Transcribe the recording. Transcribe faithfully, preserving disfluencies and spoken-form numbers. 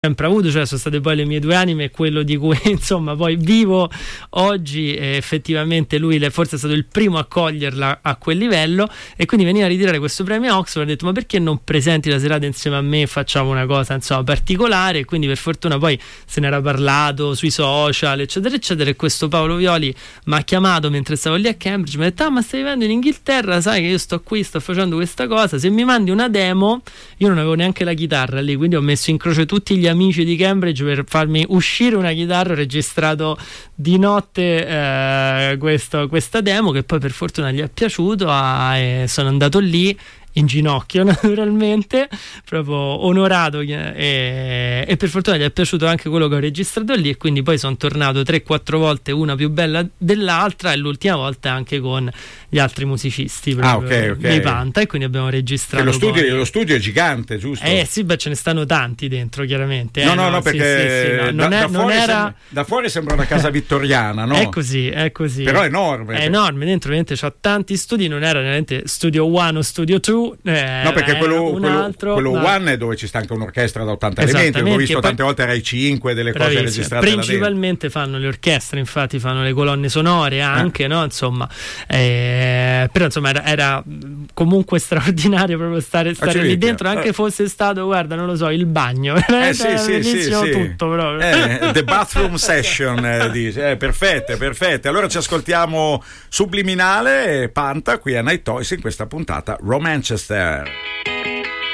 sempre avuto, cioè sono state poi le mie due anime, quello di cui insomma poi vivo oggi. E effettivamente lui forse è stato il primo a coglierla a quel livello, e quindi veniva a ritirare questo premio a Oxford. Ho detto: ma perché non presenti la serata insieme a me e facciamo una cosa insomma particolare? E quindi per fortuna poi se ne era parlato sui social eccetera eccetera, e questo Paolo Violi mi ha chiamato mentre stavo lì a Cambridge, mi ha detto: ah, ma stai vivendo in Inghilterra, sai che io sto qui, sto facendo questa cosa, se mi mandi una demo. Io non avevo neanche la chitarra lì, quindi ho messo in croce tutti gli amici di Cambridge per farmi uscire una chitarra. Ho registrato di notte eh, questo, questa demo, che poi per fortuna gli è piaciuto, ah, e sono andato lì in ginocchio naturalmente, proprio onorato, e, e per fortuna gli è piaciuto anche quello che ho registrato lì, e quindi poi sono tornato tre quattro volte, una più bella dell'altra, e l'ultima volta anche con gli altri musicisti ah, okay, okay. dei Panta, e quindi abbiamo registrato. Che lo studio, poi... lo studio è gigante, giusto? Eh sì, beh, ce ne stanno tanti dentro chiaramente. No, eh, no, no, no, perché sì, sì, sì, no. Da, non è, da, non fuori era... sembra, da fuori sembra una casa vittoriana, no? È così, è così. Però è enorme. È enorme, dentro ovviamente c'ha tanti studi, non era veramente studio uno o studio due. Eh, no, perché quello, un quello, altro, quello no. One è dove ci sta anche un'orchestra da ottanta elementi. Ho visto poi, tante volte Rai cinque, delle cose registrate principalmente fanno le orchestre, infatti fanno le colonne sonore anche, eh. no? Insomma, eh, però insomma era, era comunque straordinario proprio stare, stare lì dentro, anche eh. fosse stato, guarda, non lo so, il bagno. Eh sì, era sì, bellissimo sì, tutto proprio. Eh, the bathroom session, eh, dice. Eh, perfette, perfette. Allora ci ascoltiamo Subliminale e Panta qui a Night Toys in questa puntata Romanchester.